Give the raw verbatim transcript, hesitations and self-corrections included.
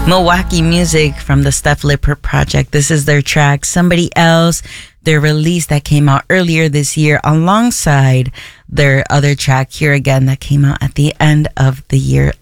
Milwaukee Music from the Steph Lippert Project. This is their track, Somebody Else, their release that came out earlier this year alongside their other track, Here Again, that came out at the end of the year